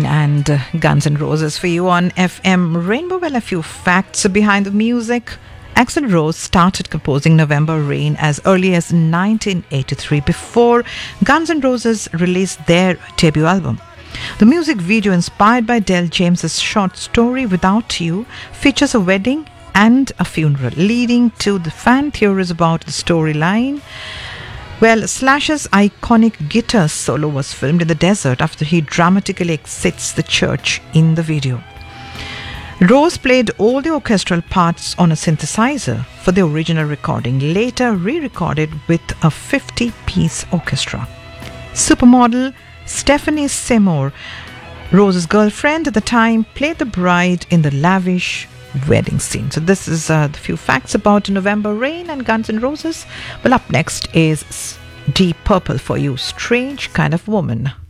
and Guns N' Roses for you on FM Rainbow. Well, a few facts behind the music. Axl Rose started composing November Rain as early as 1983 before Guns N' Roses released their debut album. The music video, inspired by Del James's short story Without You, features a wedding and a funeral, leading to the fan theories about the storyline. Well, Slash's iconic guitar solo was filmed in the desert after he dramatically exits the church in the video. Rose played all the orchestral parts on a synthesizer for the original recording, later re-recorded with a 50-piece orchestra. Supermodel Stephanie Seymour, Rose's girlfriend at the time, played the bride in the lavish wedding scene. So this is the few facts about November Rain and Guns N' Roses. Well, up next is Deep Purple for you, Strange Kind of Woman.